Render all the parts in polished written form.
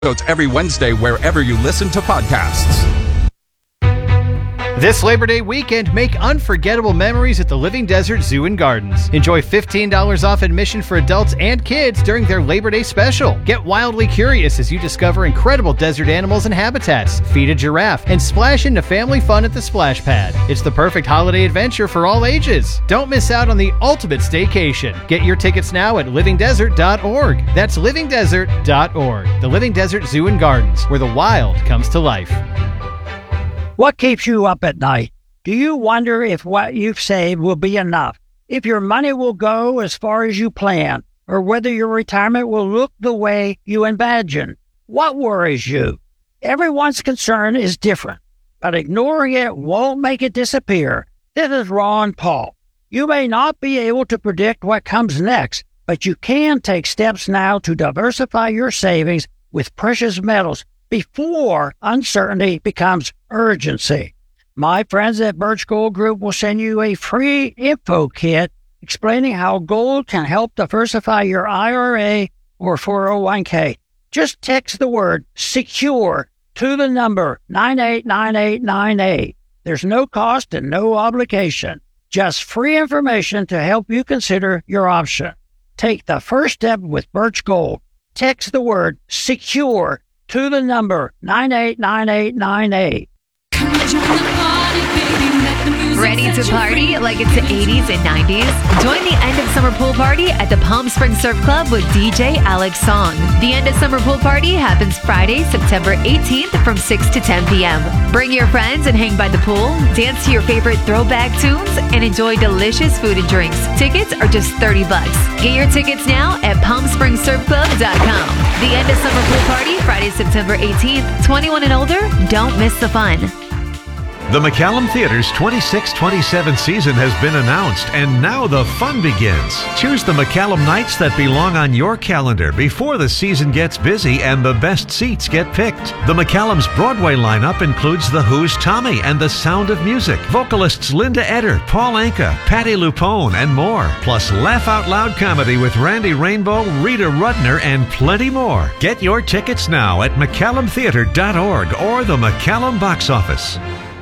every Wednesday wherever you listen to podcasts. This Labor Day weekend, make unforgettable memories at the Living Desert Zoo and Gardens. Enjoy $15 off admission for adults and kids during their Labor Day special. Get wildly curious as you discover incredible desert animals and habitats, feed a giraffe, and splash into family fun at the splash pad. It's the perfect holiday adventure for all ages. Don't miss out on the ultimate staycation. Get your tickets now at livingdesert.org. That's livingdesert.org. The Living Desert Zoo and Gardens, where the wild comes to life. What keeps you up at night? Do you wonder if what you've saved will be enough? If your money will go as far as you plan? Or whether your retirement will look the way you imagine? What worries you? Everyone's concern is different, but ignoring it won't make it disappear. This is Ron Paul. You may not be able to predict what comes next, but you can take steps now to diversify your savings with precious metals before uncertainty becomes urgency. My friends at Birch Gold Group will send you a free info kit explaining how gold can help diversify your IRA or 401k. Just text the word SECURE to the number 989898. There's no cost and no obligation. Just free information to help you consider your option. Take the first step with Birch Gold. Text the word SECURE to the number 989898. Ready to party like it's the 80s and 90s? Join the end of summer pool party at the Palm Springs Surf Club with DJ Alex Song. The end of summer pool party happens Friday, September 18th from 6 to 10 p.m. Bring your friends and hang by the pool, dance to your favorite throwback tunes, and enjoy delicious food and drinks. Tickets are just $30. Get your tickets now at PalmSpringsSurfClub.com. The end of summer pool party, Friday, September 18th. 21 and older, don't miss the fun. The McCallum Theater's 26-27 season has been announced, and now the fun begins. Choose the McCallum nights that belong on your calendar before the season gets busy and the best seats get picked. The McCallum's Broadway lineup includes The Who's Tommy and The Sound of Music, vocalists Linda Eder, Paul Anka, Patti LuPone, and more. Plus laugh out loud comedy with Randy Rainbow, Rita Rudner, and plenty more. Get your tickets now at McCallumtheater.org or the McCallum box office.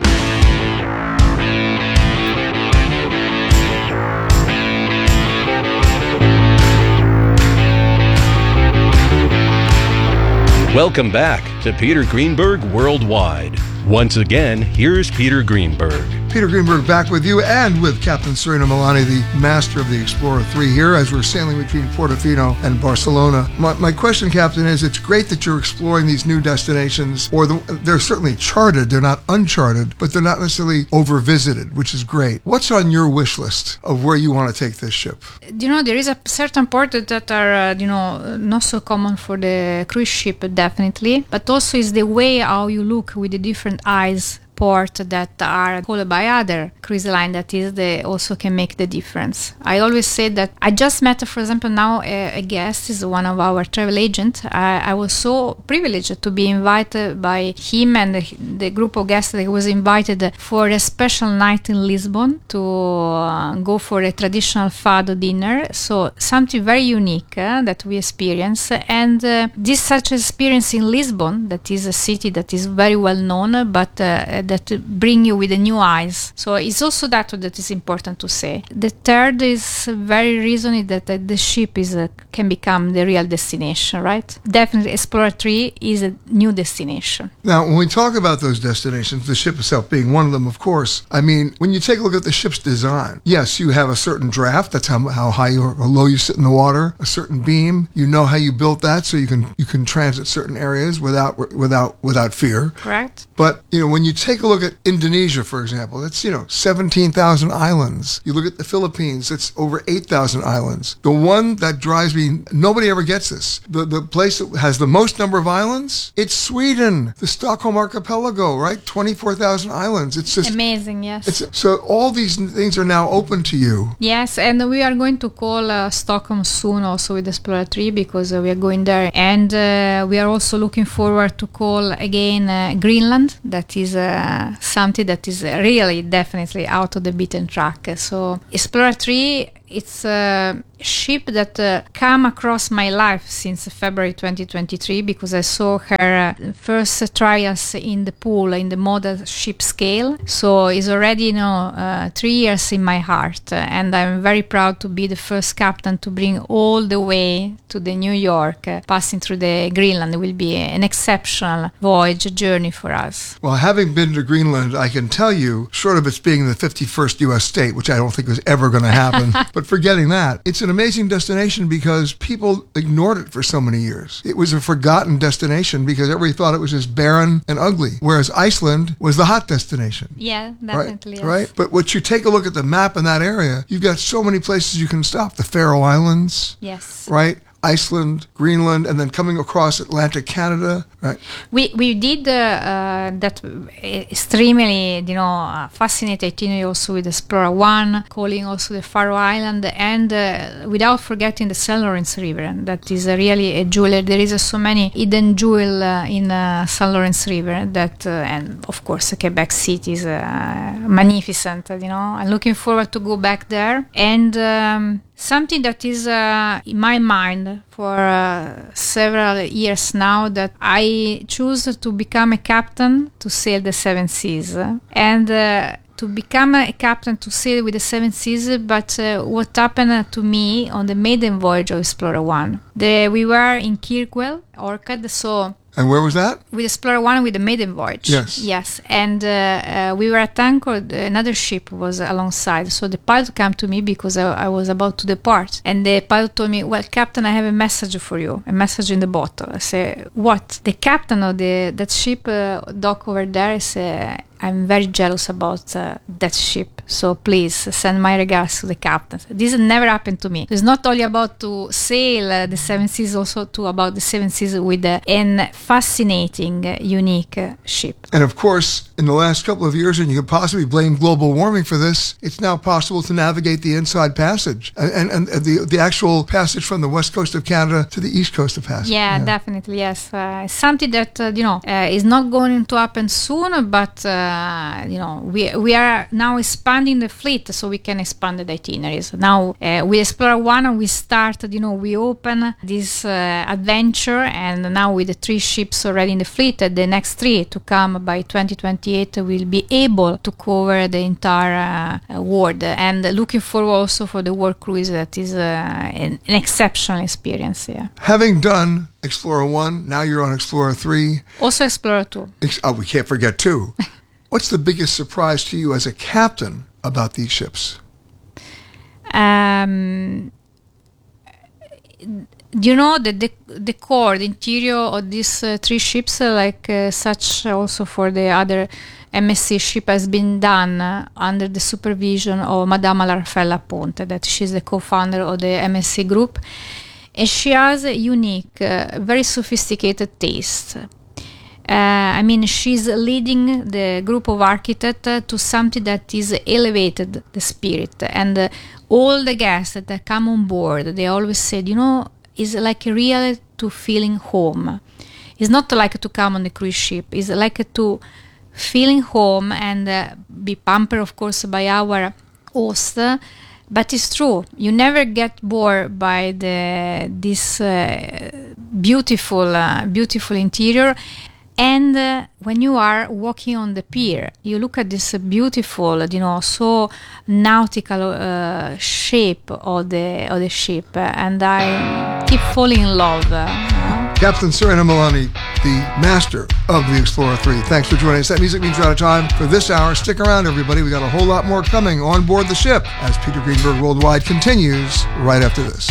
Welcome back to Peter Greenberg Worldwide. Once again, here's Peter Greenberg. Peter Greenberg back with you and with Captain Serena Milani, the master of the Explorer 3 here as we're sailing between Portofino and Barcelona. My question, Captain, is it's great that you're exploring these new destinations, or they're certainly charted, they're not uncharted, but they're not necessarily over-visited, which is great. What's on your wish list of where you want to take this ship? There is a certain port that are, not so common for the cruise ship, definitely, but also is the way how you look with the different eyes port that are called by other cruise line that also can make the difference. I always say that I just met, for example, now a guest is one of our travel agents. I was so privileged to be invited by him and the group of guests that was invited for a special night in Lisbon to go for a traditional fado dinner. So something very unique that we experience. And this such experience in Lisbon, that is a city that is very well known, but that bring you with the new eyes. So it's also that is important to say. The third is very reason that the ship can become the real destination, right? Definitely Explorer 3 is a new destination. Now, when we talk about those destinations, the ship itself being one of them, of course, I mean, when you take a look at the ship's design, yes, you have a certain draft, that's how high or low you sit in the water, a certain beam, you know how you built that so you can transit certain areas without fear. Correct. But, when you take a look at Indonesia, for example, that's, 17,000 islands. You look at the Philippines, it's over 8,000 islands. The one that drives me, nobody ever gets this. The place that has the most number of islands, it's Sweden, the Stockholm Archipelago, right? 24,000 islands. It's just amazing, yes. So all these things are now open to you. Yes, and we are going to call Stockholm soon also with Explorer 3 because we are going there. And we are also looking forward to call again Greenland. That is something that is really definitely out of the beaten track. So Explorer 3 it's a ship that come across my life since February 2023 because I saw her first trials in the pool in the model ship scale. So it's already 3 years in my heart, and I'm very proud to be the first captain to bring all the way to the New York, passing through the Greenland. It will be an exceptional voyage journey for us. Well, having been to Greenland, I can tell you, short of its being the 51st U.S. state, which I don't think was ever going to happen, but forgetting that, it's an amazing destination because people ignored it for so many years. It was a forgotten destination because everybody thought it was just barren and ugly, whereas Iceland was the hot destination. Yeah, definitely. Right? Yes. Right? But once you take a look at the map in that area, you've got so many places you can stop. The Faroe Islands. Yes. Right? Iceland, Greenland, and then coming across Atlantic Canada, right? We did that extremely, fascinating itinerary also with Explorer 1, calling also the Faroe Island, and without forgetting the St. Lawrence River. That is really a jewel. There is so many hidden jewel in St. Lawrence River that, and of course, Quebec City is magnificent. I'm looking forward to go back there. And something that is in my mind for several years now, that I choose to become a captain to sail the Seven Seas, and to become a captain to sail with the Seven Seas. But what happened to me on the maiden voyage of Explorer 1? We were in Kirkwall, Orcad, so... And where was that? With Explorer 1 with the maiden voyage. Yes. And we were at anchor, another ship was alongside. So the pilot came to me because I was about to depart. And the pilot told me, well, Captain, I have a message for you, a message in the bottle. I say, what? The captain of that ship dock over there, I say, I'm very jealous about that ship, so please send my regards to the captain. This never happened to me. It's not only about to sail the Seven Seas, also about the Seven Seas with a fascinating, unique ship. And of course, in the last couple of years, and you could possibly blame global warming for this, it's now possible to navigate the Inside Passage and the actual passage from the west coast of Canada to the east coast of Passage. Yeah, definitely, yes. Something that, is not going to happen soon, but... we are now expanding the fleet so we can expand the itineraries. Now, with Explorer 1, we started, we open this adventure, and now with the 3 ships already in the fleet, the next 3 to come by 2028 will be able to cover the entire world. And looking forward also for the World Cruise, that is an exceptional experience. Yeah. Having done Explorer 1, now you're on Explorer 3. Also Explorer 2. We can't forget 2. What's the biggest surprise to you as a captain about these ships? The core, the interior of these 3 ships, such also for the other MSC ship, has been done under the supervision of Madame Raffaella Ponte, that she's the co-founder of the MSC group. And she has a unique, very sophisticated taste. She's leading the group of architects to something that is elevated the spirit. And all the guests that come on board, they always said, it's like real to feeling home. It's not like to come on the cruise ship. It's like to feeling home and be pampered, of course, by our host. But it's true, you never get bored by this beautiful interior. And when you are walking on the pier, you look at this beautiful, so nautical shape of the ship, and I keep falling in love. Captain Serena Milani, the master of the Explorer 3. Thanks for joining us. That music means we're out of time for this hour. Stick around, everybody. We got a whole lot more coming on board the ship as Peter Greenberg Worldwide continues right after this.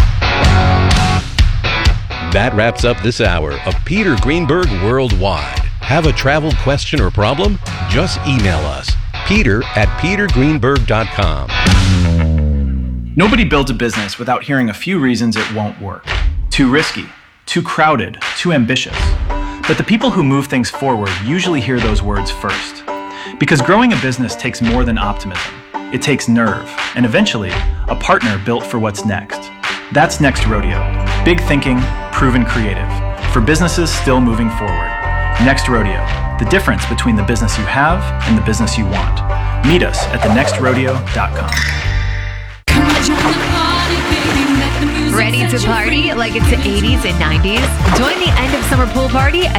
That wraps up this hour of Peter Greenberg Worldwide. Have a travel question or problem? Just email us, peter@petergreenberg.com. Nobody builds a business without hearing a few reasons it won't work. Too risky, too crowded, too ambitious. But the people who move things forward usually hear those words first. Because growing a business takes more than optimism. It takes nerve, and eventually, a partner built for what's next. That's Next Rodeo. Big thinking, proven creative. For businesses still moving forward. Next Rodeo. The difference between the business you have and the business you want. Meet us at thenextrodeo.com. Ready to party like it's the 80s and 90s? Join the end of summer pool party at